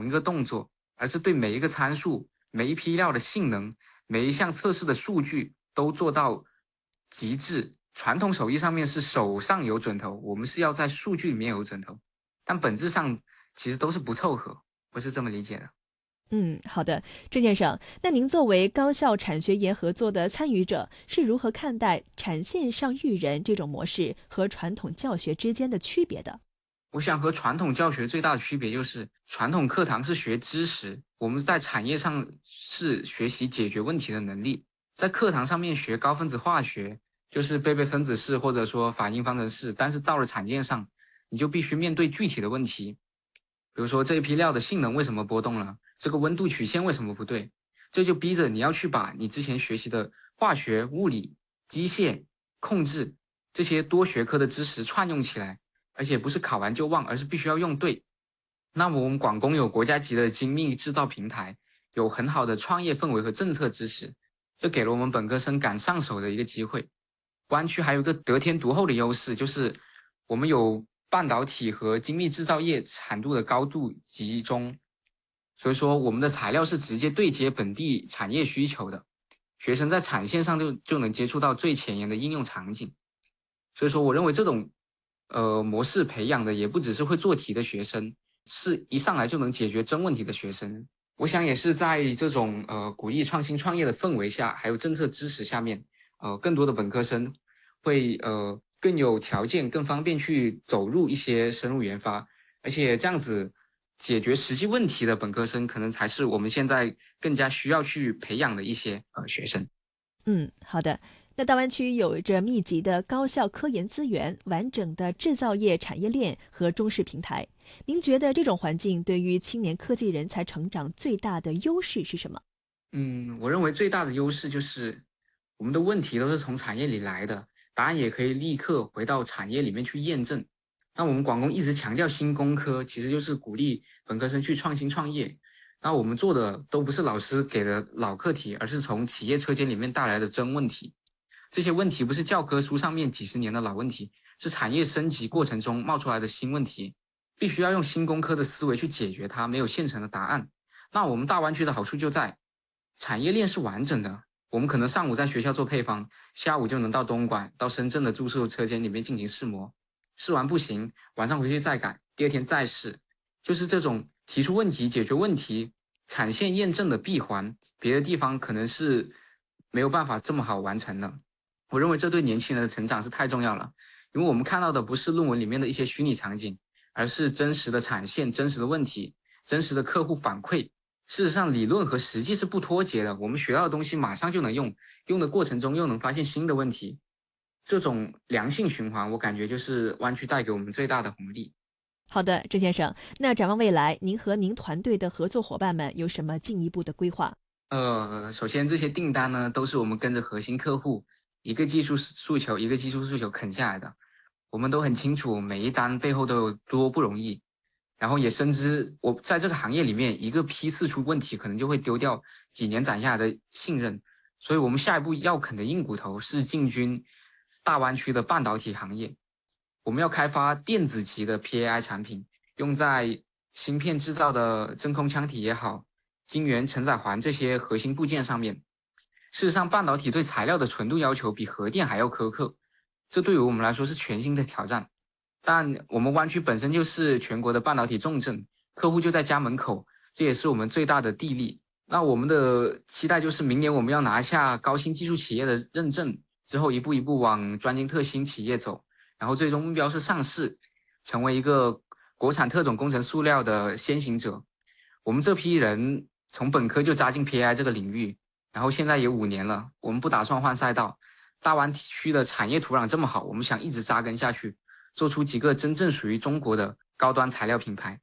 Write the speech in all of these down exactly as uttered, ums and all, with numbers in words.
一个动作，而是对每一个参数、每一批料的性能、每一项测试的数据都做到极致。传统手艺上面是手上有准头，我们是要在数据里面有准头，但本质上其实都是不凑合，我是这么理解的。 嗯，好的，郑先生，那您作为高校产学研合作的参与者，是如何看待产线上育人这种模式和传统教学之间的区别的？ 我想和传统教学最大的区别就是，传统课堂是学知识，我们在产业上是学习解决问题的能力。在课堂上面学高分子化学，就是背背分子式或者说反应方程式，但是到了产业上，你就必须面对具体的问题。比如说这一批料的性能为什么波动了？这个温度曲线为什么不对？这就逼着你要去把你之前学习的化学、物理、机械、控制这些多学科的知识串用起来，而且不是考完就忘，而是必须要用对。那么我们广工有国家级的精密制造平台，有很好的创业氛围和政策支持，这给了我们本科生赶上手的一个机会。湾区还有一个得天独厚的优势，就是我们有半导体和精密制造业产度的高度集中，所以说我们的材料是直接对接本地产业需求的，学生在产线上就就能接触到最前沿的应用场景。所以说我认为这种呃模式培养的也不只是会做题的学生，是一上来就能解决真问题的学生。我想也是在这种呃鼓励创新创业的氛围下，还有政策支持下面，呃更多的本科生会呃更有条件、更方便去走入一些生物研发，而且这样子解决实际问题的本科生，可能才是我们现在更加需要去培养的一些呃学生。 嗯，好的。那大湾区有着密集的高校科研资源、完整的制造业产业链和中式平台。您觉得这种环境对于青年科技人才成长最大的优势是什么？ 嗯，我认为最大的优势就是我们的问题都是从产业里来的，答案也可以立刻回到产业里面去验证。那我们广工一直强调新工科，其实就是鼓励本科生去创新创业。那我们做的都不是老师给的老课题，而是从企业车间里面带来的真问题。这些问题不是教科书上面几十年的老问题，是产业升级过程中冒出来的新问题，必须要用新工科的思维去解决它，没有现成的答案。那我们大湾区的好处就在产业链是完整的，我们可能上午在学校做配方，下午就能到东莞、到深圳的注塑车间里面进行试模，试完不行，晚上回去再改，第二天再试，就是这种提出问题、解决问题、产线验证的闭环，别的地方可能是没有办法这么好完成的。我认为这对年轻人的成长是太重要了，因为我们看到的不是论文里面的一些虚拟场景，而是真实的产线、真实的问题、真实的客户反馈。事实上，理论和实际是不脱节的，我们学到的东西马上就能用，用的过程中又能发现新的问题，这种良性循环，我感觉就是湾区带给我们最大的红利。 好的，郑先生，那展望未来，您和您团队的合作伙伴们有什么进一步的规划？ 呃，首先这些订单呢，都是我们跟着核心客户一个技术诉求一个技术诉求啃下来的，我们都很清楚每一单背后都有多不容易，然后也深知我在这个行业里面一个批次出问题，可能就会丢掉几年攒下来的信任，所以我们下一步要啃的硬骨头是进军大湾区的半导体行业，我们要开发电子级的 P A I 产品，用在芯片制造的真空腔体也好，晶圆承载环这些核心部件上面。事实上，半导体对材料的纯度要求比核电还要苛刻，这对于我们来说是全新的挑战。但我们湾区本身就是全国的半导体重镇，客户就在家门口，这也是我们最大的地利。那我们的期待就是明年我们要拿下高新技术企业的认证，之后一步一步往专精特新企业走，然后最终目标是上市，成为一个国产特种工程塑料的先行者。我们这批人从本科就扎进 P A I 这个领域，然后现在也五年了，我们不打算换赛道。大湾区的产业土壤这么好，我们想一直扎根下去，做出幾個真正屬於中國的高端材料品牌。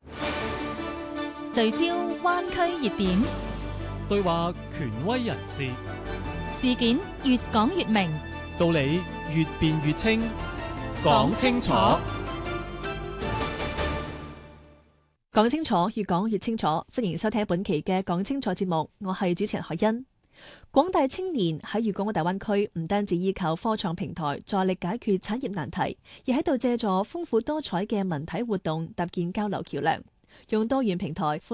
聚焦灣區熱點， 對話權威人士， 事件越講越明， 道理越辯越清，講清楚。 講清楚，越講越清楚。歡迎收聽本期嘅講清楚節目，我係主持人海欣。廣大青年喺粵港澳大灣區唔單止依靠科創平台助力解決產業難題，亦喺度借助豐富多彩嘅文體活動搭建交流橋梁，用多元平台